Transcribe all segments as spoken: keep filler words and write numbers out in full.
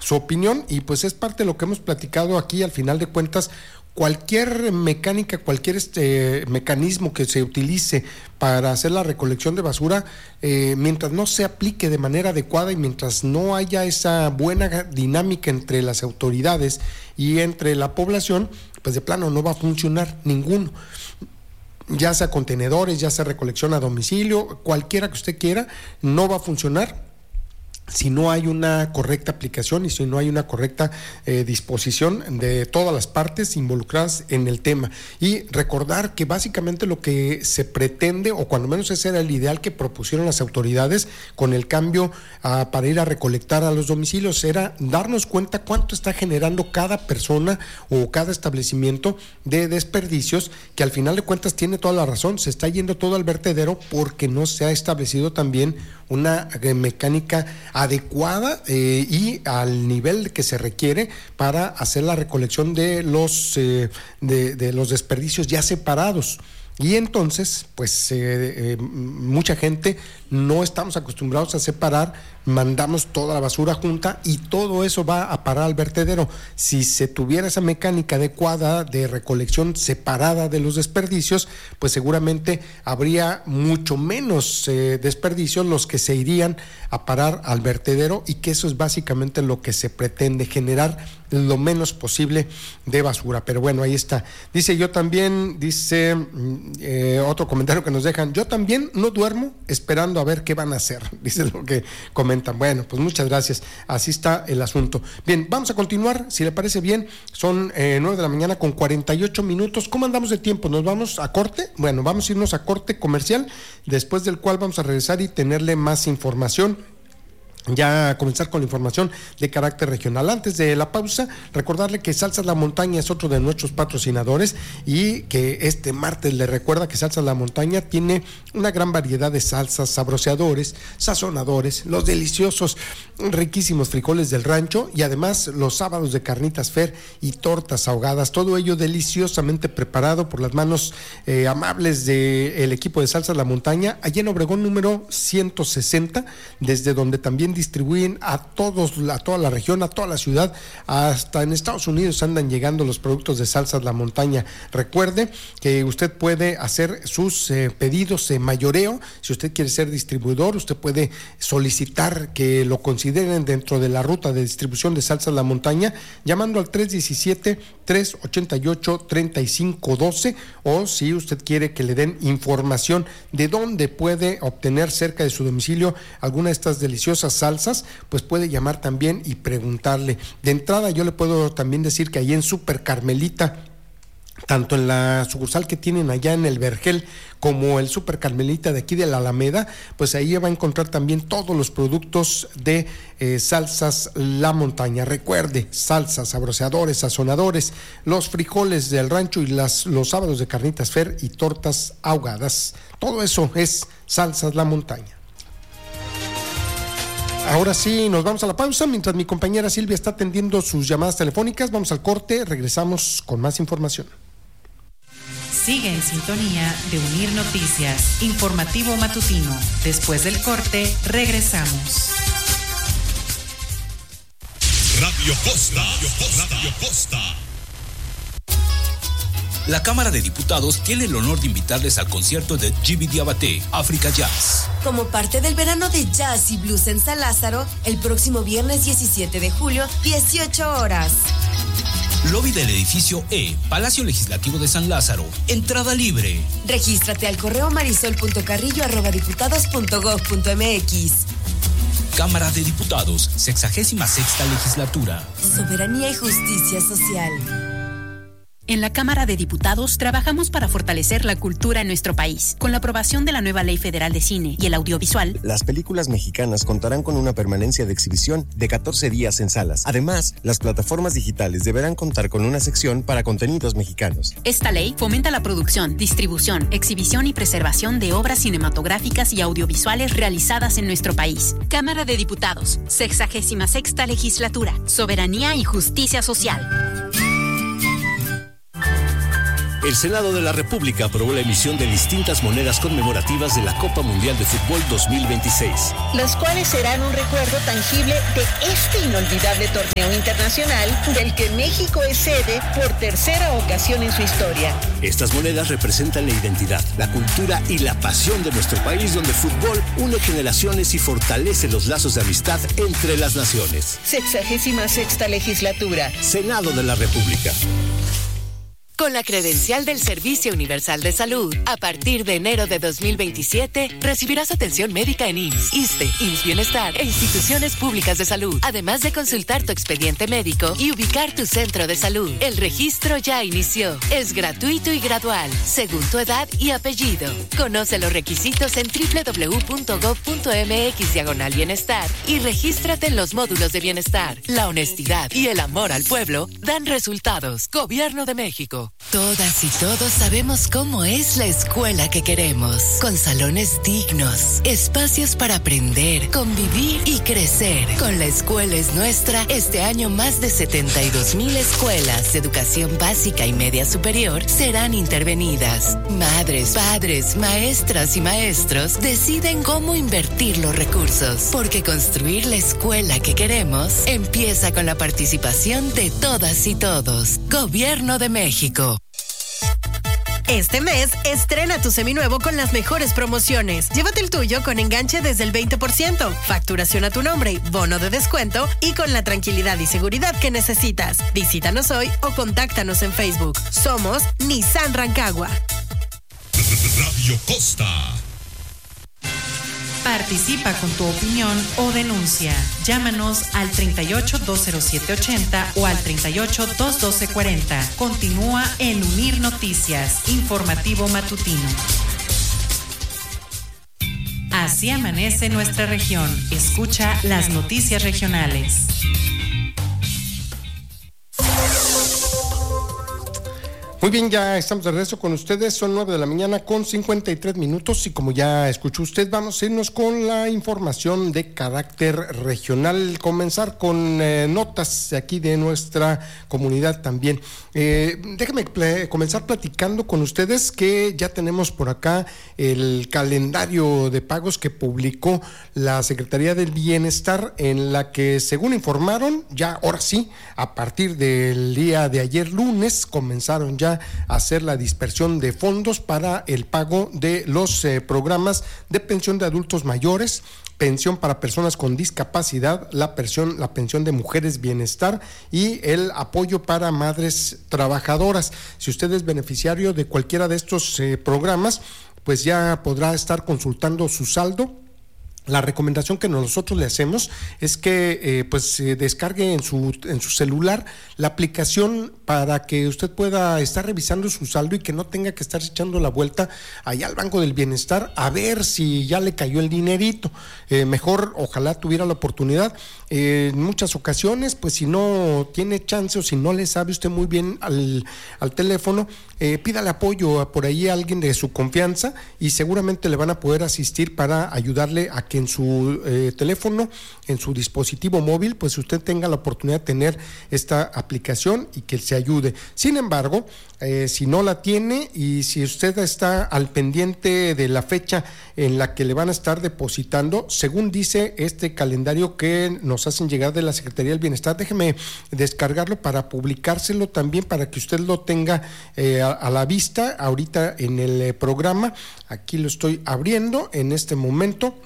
su opinión, y pues es parte de lo que hemos platicado aquí. Al final de cuentas, cualquier mecánica, cualquier este mecanismo que se utilice para hacer la recolección de basura, eh, mientras no se aplique de manera adecuada y mientras no haya esa buena dinámica entre las autoridades y entre la población, pues de plano no va a funcionar ninguno. Ya sea contenedores, ya sea recolección a domicilio, cualquiera que usted quiera, no va a funcionar si no hay una correcta aplicación y si no hay una correcta eh, disposición de todas las partes involucradas en el tema. Y recordar que básicamente lo que se pretende, o cuando menos ese era el ideal que propusieron las autoridades con el cambio uh, para ir a recolectar a los domicilios, era darnos cuenta cuánto está generando cada persona o cada establecimiento de desperdicios, que al final de cuentas tiene toda la razón, se está yendo todo al vertedero porque no se ha establecido también una eh, mecánica adecuada eh, y al nivel que se requiere para hacer la recolección de los eh, de, de los desperdicios ya separados. Y entonces, pues eh, eh, mucha gente no estamos acostumbrados a separar, mandamos toda la basura junta y todo eso va a parar al vertedero. Si se tuviera esa mecánica adecuada de recolección separada de los desperdicios, pues seguramente habría mucho menos eh, desperdicios los que se irían a parar al vertedero, y que eso es básicamente lo que se pretende, generar lo menos posible de basura. Pero bueno, ahí está. Dice, yo también, dice eh, otro comentario que nos dejan, yo también no duermo esperando a ver qué van a hacer, dice lo que comentan. Bueno, pues muchas gracias, así está el asunto. Bien, vamos a continuar, si le parece bien, son eh, nueve de la mañana con cuarenta y ocho minutos. ¿Cómo andamos de tiempo? ¿Nos vamos a corte? Bueno, vamos a irnos a corte comercial, después del cual vamos a regresar y tenerle más información. Ya a comenzar con la información de carácter regional. Antes de la pausa, recordarle que Salsas La Montaña es otro de nuestros patrocinadores, y que este martes le recuerda que Salsas La Montaña tiene una gran variedad de salsas, sabroseadores, sazonadores, los deliciosos, riquísimos frijoles del rancho, y además los sábados de carnitas Fer y tortas ahogadas, todo ello deliciosamente preparado por las manos eh, amables del equipo de Salsas La Montaña, allá en Obregón número ciento sesenta, desde donde también distribuyen a todos, a toda la región, a toda la ciudad, hasta en Estados Unidos andan llegando los productos de Salsas La Montaña. Recuerde que usted puede hacer sus eh, pedidos de mayoreo. Si usted quiere ser distribuidor, usted puede solicitar que lo consideren dentro de la ruta de distribución de Salsas La Montaña, llamando al tres diecisiete, tres ochenta y ocho, treinta y cinco doce, o si usted quiere que le den información de dónde puede obtener cerca de su domicilio alguna de estas deliciosas salsas, pues puede llamar también y preguntarle. De entrada, yo le puedo también decir que ahí en Super Carmelita, tanto en la sucursal que tienen allá en el Vergel como el Super Carmelita de aquí de la Alameda, pues ahí va a encontrar también todos los productos de eh, Salsas La Montaña. Recuerde, salsas, sabroseadores, sazonadores, los frijoles del rancho y las, los sábados de carnitas Fer y tortas ahogadas. Todo eso es Salsas La Montaña. Ahora sí, nos vamos a la pausa, mientras mi compañera Silvia está atendiendo sus llamadas telefónicas. Vamos al corte, regresamos con más información. Sigue en sintonía de Unir Noticias, informativo matutino. Después del corte, regresamos. Radio Costa, Radio Costa, Radio Costa. La Cámara de Diputados tiene el honor de invitarles al concierto de Djiby Diabaté, África Jazz. Como parte del verano de jazz y blues en San Lázaro, el próximo viernes diecisiete de julio, dieciocho horas. Lobby del edificio E, Palacio Legislativo de San Lázaro. Entrada libre. Regístrate al correo marisol punto carrillo arroba diputados punto gob punto mx. Cámara de Diputados, sexagésima sexta legislatura. Soberanía y justicia social. En la Cámara de Diputados trabajamos para fortalecer la cultura en nuestro país. Con la aprobación de la nueva Ley Federal de Cine y el Audiovisual, las películas mexicanas contarán con una permanencia de exhibición de catorce días en salas. Además, las plataformas digitales deberán contar con una sección para contenidos mexicanos. Esta ley fomenta la producción, distribución, exhibición y preservación de obras cinematográficas y audiovisuales realizadas en nuestro país. Cámara de Diputados, sexagésima sexta legislatura. Soberanía y justicia social. El Senado de la República aprobó la emisión de distintas monedas conmemorativas de la Copa Mundial de Fútbol dos mil veintiséis. Las cuales serán un recuerdo tangible de este inolvidable torneo internacional del que México es sede por tercera ocasión en su historia. Estas monedas representan la identidad, la cultura y la pasión de nuestro país, donde el fútbol une generaciones y fortalece los lazos de amistad entre las naciones. Sexagésima sexta legislatura. Senado de la República. Con la credencial del Servicio Universal de Salud, a partir de enero de dos mil veintisiete, recibirás atención médica en I M S S, ISSSTE, I M S S Bienestar e instituciones públicas de salud, además de consultar tu expediente médico y ubicar tu centro de salud. El registro ya inició. Es gratuito y gradual, según tu edad y apellido. Conoce los requisitos en doble u doble u doble u punto gob punto eme equis diagonal bienestar y regístrate en los módulos de bienestar. La honestidad y el amor al pueblo dan resultados. Gobierno de México. Todas y todos sabemos cómo es la escuela que queremos, con salones dignos, espacios para aprender, convivir y crecer. Con La Escuela es Nuestra, este año más de setenta y dos mil escuelas de educación básica y media superior serán intervenidas. Madres, padres, maestras y maestros deciden cómo invertir los recursos, porque construir la escuela que queremos empieza con la participación de todas y todos. Gobierno de México. Este mes, estrena tu seminuevo con las mejores promociones. Llévate el tuyo con enganche desde el veinte por ciento, facturación a tu nombre, bono de descuento y con la tranquilidad y seguridad que necesitas. Visítanos hoy o contáctanos en Facebook. Somos Nissan Rancagua. Radio Costa. Participa con tu opinión o denuncia. Llámanos al treinta y ocho, dos cero siete ochenta o al treinta y ocho, dos doce cuarenta. Continúa en Unir Noticias, informativo matutino. Así amanece nuestra región. Escucha las noticias regionales. Muy bien, ya estamos de regreso con ustedes, son nueve de la mañana con cincuenta y tres minutos y como ya escuchó usted, vamos a irnos con la información de carácter regional, comenzar con eh, notas de aquí de nuestra comunidad también. Eh, déjenme pl- comenzar platicando con ustedes que ya tenemos por acá el calendario de pagos que publicó la Secretaría del Bienestar, en la que según informaron, ya ahora sí, a partir del día de ayer lunes, comenzaron ya hacer la dispersión de fondos para el pago de los eh, programas de pensión de adultos mayores, pensión para personas con discapacidad, la pensión, la pensión de mujeres bienestar y el apoyo para madres trabajadoras. Si usted es beneficiario de cualquiera de estos eh, programas, pues ya podrá estar consultando su saldo. La recomendación que nosotros le hacemos es que eh, pues eh, descargue en su en su celular la aplicación para que usted pueda estar revisando su saldo y que no tenga que estar echando la vuelta allá al Banco del Bienestar a ver si ya le cayó el dinerito. Eh, mejor, ojalá tuviera la oportunidad. Eh, en muchas ocasiones, pues si no tiene chance o si no le sabe usted muy bien al, al teléfono, eh, pídale apoyo a por ahí a alguien de su confianza y seguramente le van a poder asistir para ayudarle a que en su eh, teléfono, en su dispositivo móvil, pues usted tenga la oportunidad de tener esta aplicación y que se ayude. Sin embargo, eh, si no la tiene y si usted está al pendiente de la fecha en la que le van a estar depositando, según dice este calendario que nos hacen llegar de la Secretaría del Bienestar, déjeme descargarlo para publicárselo también para que usted lo tenga eh, a, a la vista ahorita en el eh, programa. Aquí lo estoy abriendo en este momento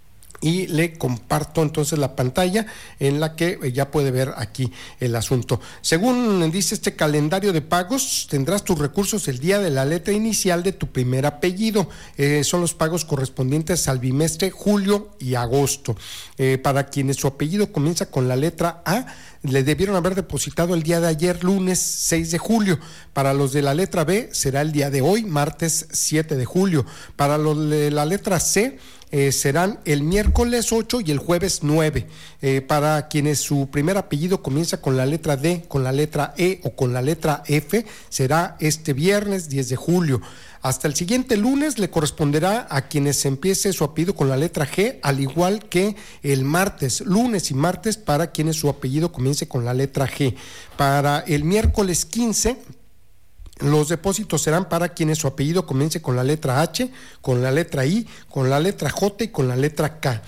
y le comparto entonces la pantalla en la que ya puede ver aquí el asunto. Según dice este calendario de pagos, tendrás tus recursos el día de la letra inicial de tu primer apellido. Eh, son los pagos correspondientes al bimestre julio y agosto. Eh, para quienes su apellido comienza con la letra A, le debieron haber depositado el día de ayer, lunes seis de julio. Para los de la letra B, será el día de hoy, martes siete de julio. Para los de la letra C, Eh, serán el miércoles ocho y el jueves nueve. Eh, para quienes su primer apellido comienza con la letra D, con la letra E o con la letra F, será este viernes diez de julio. Hasta el siguiente lunes le corresponderá a quienes empiece su apellido con la letra G, al igual que el martes, lunes y martes para quienes su apellido comience con la letra G. Para el miércoles quince, Los depósitos serán para quienes su apellido comience con la letra H, con la letra I, con la letra J y con la letra K.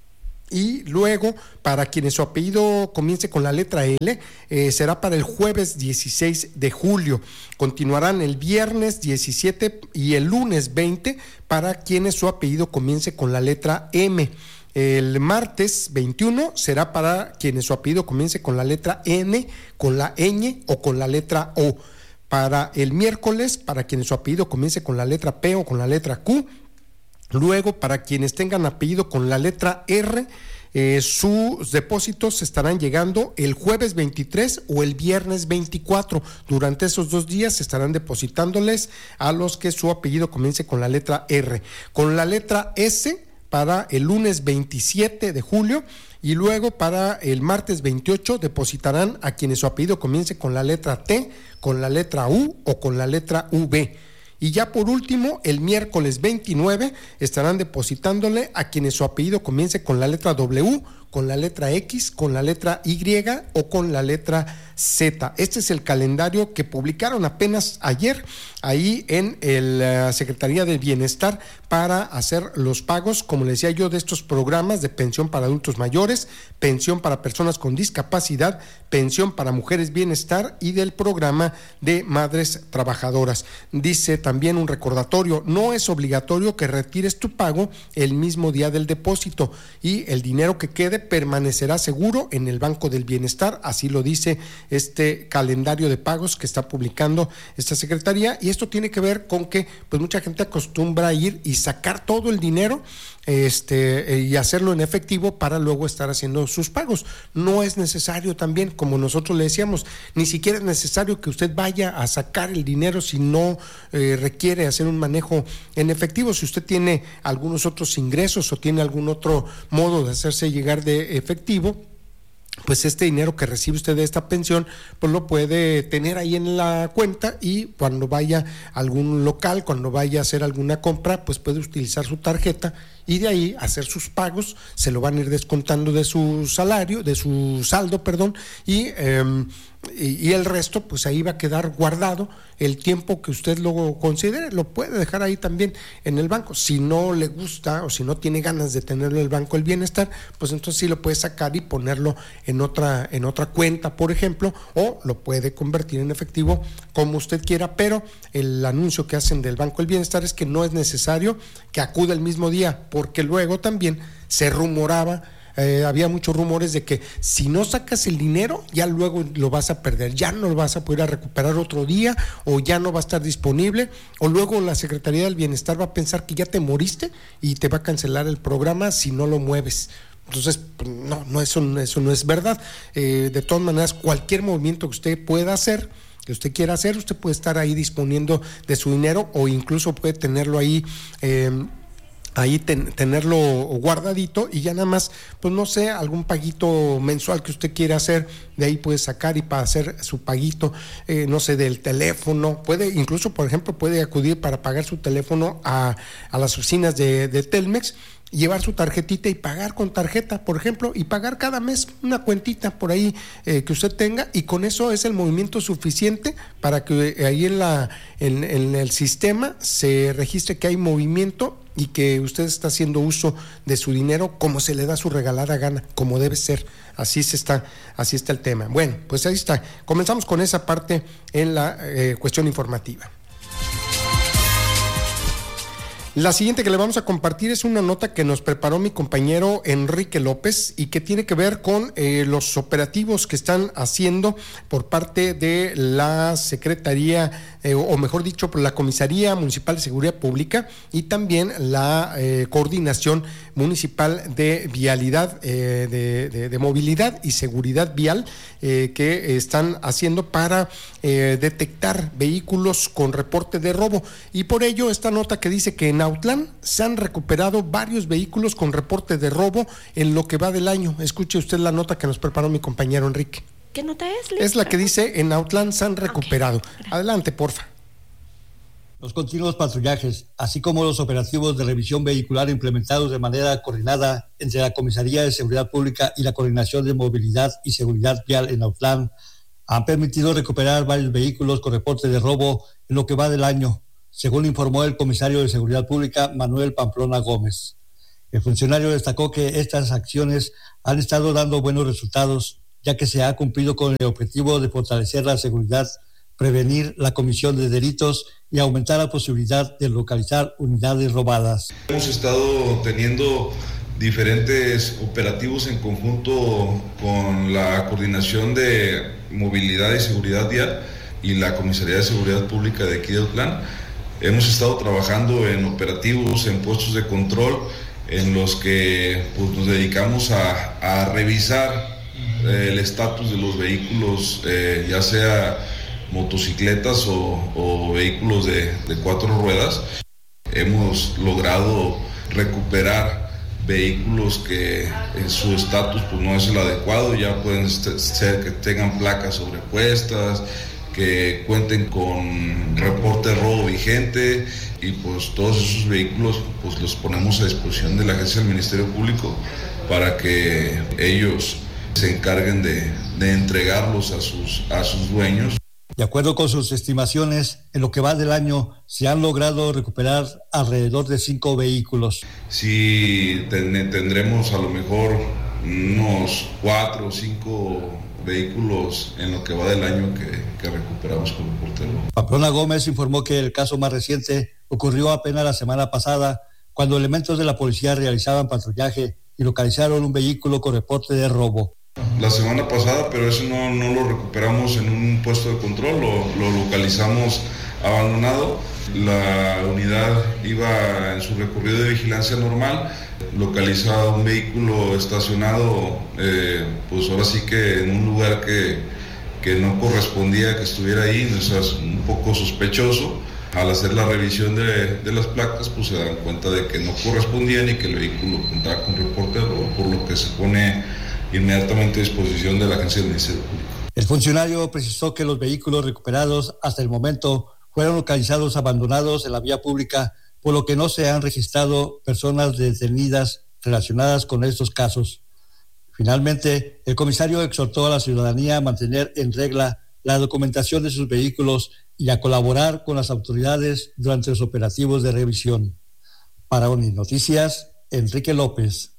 Y luego, para quienes su apellido comience con la letra L, eh, será para el jueves dieciséis de julio. Continuarán el viernes diecisiete y el lunes veinte para quienes su apellido comience con la letra M. El martes veintiuno será para quienes su apellido comience con la letra N, con la ñ o con la letra O. Para el miércoles, para quienes su apellido comience con la letra P o con la letra Q. Luego, para quienes tengan apellido con la letra R, eh, sus depósitos estarán llegando el jueves veintitrés o el viernes veinticuatro. Durante esos dos días estarán depositándoles a los que su apellido comience con la letra R. Con la letra S para el lunes veintisiete de julio. Y luego para el martes veintiocho depositarán a quienes su apellido comience con la letra T, con la letra U o con la letra V. Y ya por último, el miércoles veintinueve estarán depositándole a quienes su apellido comience con la letra W, con la letra X, con la letra Y o con la letra Z. Este es el calendario que publicaron apenas ayer ahí en la Secretaría del Bienestar para hacer los pagos, como les decía yo, de estos programas de pensión para adultos mayores, pensión para personas con discapacidad, pensión para mujeres bienestar y del programa de madres trabajadoras. Dice también un recordatorio, no es obligatorio que retires tu pago el mismo día del depósito y el dinero que quede permanecerá seguro en el Banco del Bienestar, así lo dice este calendario de pagos que está publicando esta secretaría, y esto tiene que ver con que pues mucha gente acostumbra a ir y sacar todo el dinero este y hacerlo en efectivo para luego estar haciendo sus pagos. No es necesario también, como nosotros le decíamos, ni siquiera es necesario que usted vaya a sacar el dinero si no eh, requiere hacer un manejo en efectivo. Si usted tiene algunos otros ingresos o tiene algún otro modo de hacerse llegar de efectivo, pues este dinero que recibe usted de esta pensión, pues lo puede tener ahí en la cuenta y cuando vaya a algún local, cuando vaya a hacer alguna compra, pues puede utilizar su tarjeta y de ahí hacer sus pagos, se lo van a ir descontando de su salario, de su saldo, perdón, y, eh, y, y el resto, pues ahí va a quedar guardado el tiempo que usted lo considere. Lo puede dejar ahí también en el banco. Si no le gusta o si no tiene ganas de tenerlo en el Banco del Bienestar, pues entonces sí lo puede sacar y ponerlo en otra, en otra cuenta, por ejemplo, o lo puede convertir en efectivo como usted quiera, pero el anuncio que hacen del Banco del Bienestar es que no es necesario que acuda el mismo día, porque luego también se rumoraba, eh, había muchos rumores de que si no sacas el dinero, ya luego lo vas a perder, ya no lo vas a poder recuperar otro día, o ya no va a estar disponible, o luego la Secretaría del Bienestar va a pensar que ya te moriste y te va a cancelar el programa si no lo mueves. Entonces, no, no eso, eso no es verdad. Eh, de todas maneras, cualquier movimiento que usted pueda hacer, que usted quiera hacer, usted puede estar ahí disponiendo de su dinero o incluso puede tenerlo ahí eh, ahí ten, tenerlo guardadito y ya nada más, pues no sé, algún paguito mensual que usted quiera hacer, de ahí puede sacar y para hacer su paguito, eh, no sé, del teléfono, puede, incluso por ejemplo puede acudir para pagar su teléfono a, a las oficinas de, de Telmex, llevar su tarjetita y pagar con tarjeta, por ejemplo, y pagar cada mes una cuentita por ahí eh, que usted tenga, y con eso es el movimiento suficiente para que ahí en la en, en el sistema se registre que hay movimiento y que usted está haciendo uso de su dinero como se le da su regalada gana, como debe ser. Así se está, así está el tema. Bueno, pues ahí está. Comenzamos con esa parte en la eh, cuestión informativa. La siguiente que le vamos a compartir es una nota que nos preparó mi compañero Enrique López y que tiene que ver con eh, los operativos que están haciendo por parte de la Secretaría, eh, o mejor dicho, por la Comisaría Municipal de Seguridad Pública y también la eh, Coordinación Municipal de Vialidad, eh, de, de, de Movilidad y Seguridad Vial, eh, que están haciendo para eh, detectar vehículos con reporte de robo. Y por ello esta nota que dice que en Autlán se han recuperado varios vehículos con reporte de robo en lo que va del año. Escuche usted la nota que nos preparó mi compañero Enrique. ¿Qué nota es, Liz? Es la que dice en Autlán se han recuperado. Okay. Adelante, porfa. Los continuos patrullajes, así como los operativos de revisión vehicular implementados de manera coordinada entre la Comisaría de Seguridad Pública y la Coordinación de Movilidad y Seguridad Vial en Autlán, han permitido recuperar varios vehículos con reporte de robo en lo que va del año, según informó el comisario de Seguridad Pública, Manuel Pamplona Gómez. El funcionario destacó que estas acciones han estado dando buenos resultados, ya que se ha cumplido con el objetivo de fortalecer la seguridad, prevenir la comisión de delitos y aumentar la posibilidad de localizar unidades robadas. Hemos estado teniendo diferentes operativos en conjunto con la Coordinación de Movilidad y Seguridad Vial y la Comisaría de Seguridad Pública de aquí de Autlán. Hemos estado trabajando en operativos, en puestos de control, en los que pues, nos dedicamos a, a revisar eh, el estatus de los vehículos, eh, ya sea motocicletas o, o vehículos de, de cuatro ruedas. Hemos logrado recuperar vehículos que en su estatus pues, no es el adecuado, ya pueden ser que tengan placas sobrepuestas, que cuenten con reporte de robo vigente, y pues todos esos vehículos pues los ponemos a disposición de la Agencia del Ministerio Público para que ellos se encarguen de, de entregarlos a sus, a sus dueños. De acuerdo con sus estimaciones, en lo que va del año se han logrado recuperar alrededor de cinco vehículos. Sí, ten, tendremos a lo mejor unos cuatro o cinco vehículos en lo que va del año que, que recuperamos con reporte de robo. Pamplona Gómez informó que el caso más reciente ocurrió apenas la semana pasada, cuando elementos de la policía realizaban patrullaje y localizaron un vehículo con reporte de robo. La semana pasada, pero eso no, no lo recuperamos en un puesto de control, lo, lo localizamos abandonado. La unidad iba en su recorrido de vigilancia normal, localiza un vehículo estacionado, eh, pues ahora sí que en un lugar que, que no correspondía que estuviera ahí, eso es un poco sospechoso. Al hacer la revisión de, de las placas, pues se dan cuenta de que no correspondían y que el vehículo contaba con reporte de robo, por lo que se pone inmediatamente a disposición de la Agencia del Ministerio Público. El funcionario precisó que los vehículos recuperados hasta el momento fueron localizados abandonados en la vía pública, por lo que no se han registrado personas detenidas relacionadas con estos casos. Finalmente, el comisario exhortó a la ciudadanía a mantener en regla la documentación de sus vehículos y a colaborar con las autoridades durante los operativos de revisión. Para ONI Noticias, Enrique López.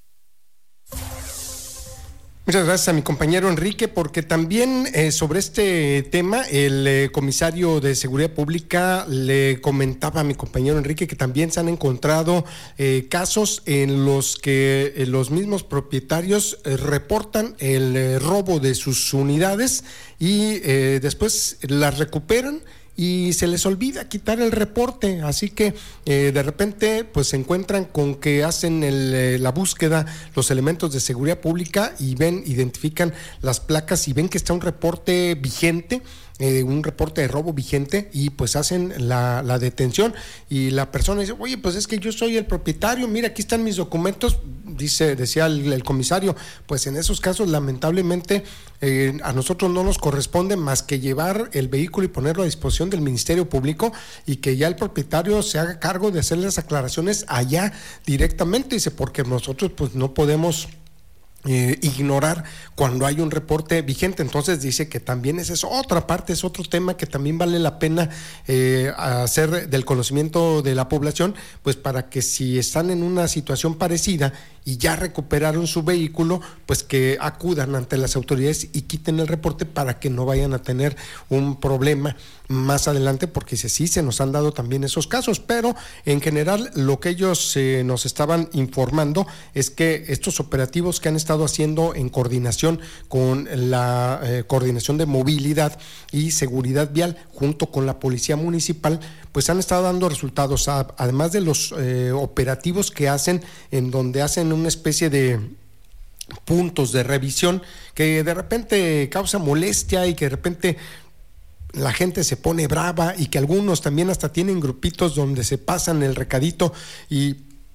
Muchas gracias a mi compañero Enrique, porque también eh, sobre este tema el eh, comisario de Seguridad Pública le comentaba a mi compañero Enrique que también se han encontrado eh, casos en los que eh, los mismos propietarios eh, reportan el eh, robo de sus unidades y eh, después las recuperan y se les olvida quitar el reporte, así que eh, de repente pues se encuentran con que hacen el, eh, la búsqueda los elementos de seguridad pública y ven, identifican las placas y ven que está un reporte vigente, eh, un reporte de robo vigente, y pues hacen la, la detención y la persona dice, oye, pues es que yo soy el propietario, mira, aquí están mis documentos, dice, decía el, el comisario. Pues en esos casos lamentablemente eh, a nosotros no nos corresponde más que llevar el vehículo y ponerlo a disposición del Ministerio Público y que ya el propietario se haga cargo de hacer las aclaraciones allá directamente, dice, porque nosotros pues no podemos Eh, ignorar cuando hay un reporte vigente. Entonces dice que también esa es otra parte, es otro tema que también vale la pena eh, hacer del conocimiento de la población, pues para que si están en una situación parecida y ya recuperaron su vehículo, pues que acudan ante las autoridades y quiten el reporte para que no vayan a tener un problema más adelante, porque sí se nos han dado también esos casos, pero en general lo que ellos eh, nos estaban informando es que estos operativos que han estado haciendo en coordinación con la eh, Coordinación de Movilidad y Seguridad Vial junto con la Policía Municipal, pues han estado dando resultados, además de los eh, operativos que hacen, en donde hacen una especie de puntos de revisión que de repente causa molestia y que de repente la gente se pone brava y que algunos también hasta tienen grupitos donde se pasan el recadito y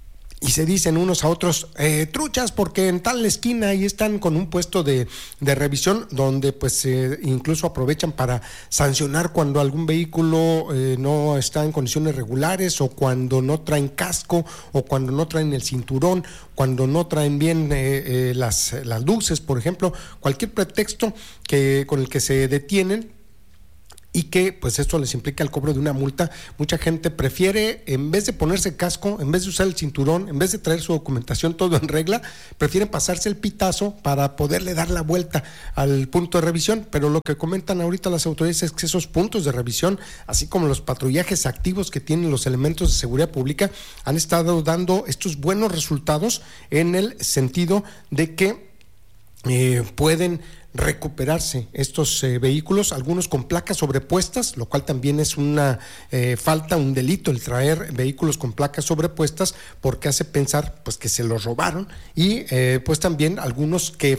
y se dicen unos a otros eh, truchas porque en tal esquina ahí están con un puesto de, de revisión donde pues eh, incluso aprovechan para sancionar cuando algún vehículo eh, no está en condiciones regulares o cuando no traen casco o cuando no traen el cinturón, cuando no traen bien eh, eh, las, las luces, por ejemplo, cualquier pretexto que con el que se detienen y que pues esto les implica el cobro de una multa. Mucha gente prefiere, en vez de ponerse casco, en vez de usar el cinturón, en vez de traer su documentación todo en regla, prefieren pasarse el pitazo para poderle dar la vuelta al punto de revisión. Pero lo que comentan ahorita las autoridades es que esos puntos de revisión, así como los patrullajes activos que tienen los elementos de seguridad pública, han estado dando estos buenos resultados en el sentido de que eh, pueden recuperarse estos eh, vehículos, algunos con placas sobrepuestas, lo cual también es una eh, falta, un delito el traer vehículos con placas sobrepuestas, porque hace pensar pues que se los robaron, y eh, pues también algunos que